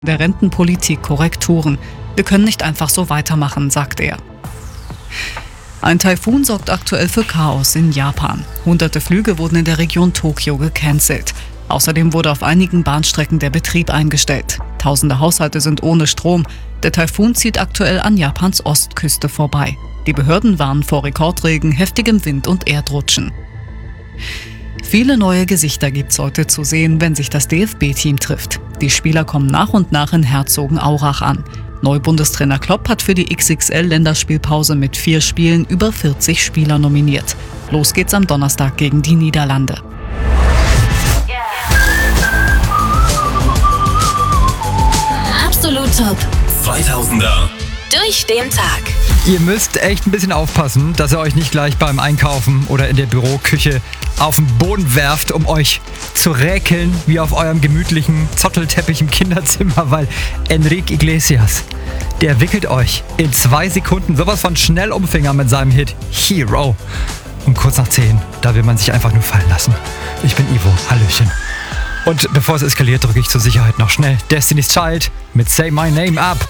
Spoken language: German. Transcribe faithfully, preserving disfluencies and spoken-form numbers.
der Rentenpolitik Korrekturen. Wir können nicht einfach so weitermachen, sagt er. Ein Taifun sorgt aktuell für Chaos in Japan. Hunderte Flüge wurden in der Region Tokio gecancelt. Außerdem wurde auf einigen Bahnstrecken der Betrieb eingestellt. Tausende Haushalte sind ohne Strom. Der Taifun zieht aktuell an Japans Ostküste vorbei. Die Behörden warnen vor Rekordregen, heftigem Wind und Erdrutschen. Viele neue Gesichter gibt's heute zu sehen, wenn sich das D F B-Team trifft. Die Spieler kommen nach und nach in Herzogenaurach an. Neubundestrainer Klopp hat für die X X L-Länderspielpause mit vier Spielen über vierzig Spieler nominiert. Los geht's am Donnerstag gegen die Niederlande. Absolut Top. zweitausender. Durch den Tag. Ihr müsst echt ein bisschen aufpassen, dass ihr euch nicht gleich beim Einkaufen oder in der Büroküche auf den Boden werft, um euch zu räkeln wie auf eurem gemütlichen Zottelteppich im Kinderzimmer, weil Enrique Iglesias, der wickelt euch in zwei Sekunden sowas von Schnellumfinger mit seinem Hit Hero. Um kurz nach zehn, da will man sich einfach nur fallen lassen. Ich bin Ivo, Hallöchen. Und bevor es eskaliert, drücke ich zur Sicherheit noch schnell Destiny's Child mit Say My Name ab.